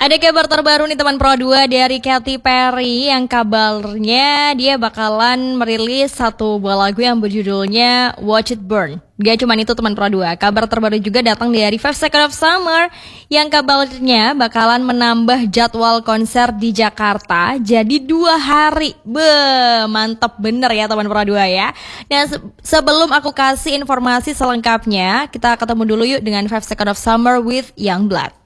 Ada kabar terbaru nih teman Pro 2 dari Katy Perry yang kabarnya dia bakalan merilis satu buah lagu yang berjudulnya Watch It Burn. Gak cuma itu teman Pro 2, kabar terbaru juga datang dari 5 Seconds of Summer yang kabarnya bakalan menambah jadwal konser di Jakarta jadi 2 hari. Mantep bener ya teman Pro 2 ya. Dan sebelum aku kasih informasi selengkapnya, kita ketemu dulu yuk dengan 5 Seconds of Summer with Youngblood.